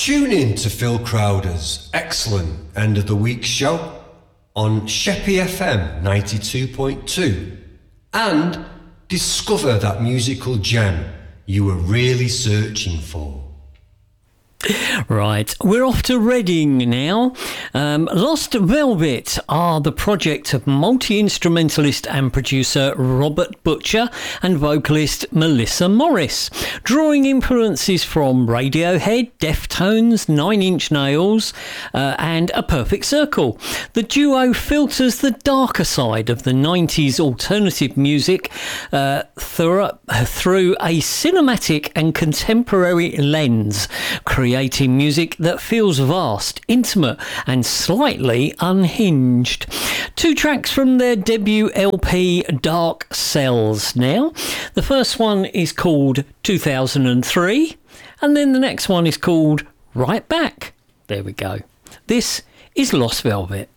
Tune in to Phil Crowder's excellent end of the week show on Sheppey FM 92.2 and discover that musical gem you were really searching for. Right, we're off to Reading now. Lost Velvet are the project of multi-instrumentalist and producer Robert Butcher and vocalist Melissa Morris, drawing influences from Radiohead, Deftones, Nine Inch Nails and A Perfect Circle. The duo filters the darker side of the 90s alternative music through a cinematic and contemporary lens, creating music that feels vast, intimate and slightly unhinged. 2 tracks from their debut LP Dark Cells now. The first one is called 2003 and then the next one is called Right Back. There we go. This is Lost Velvet.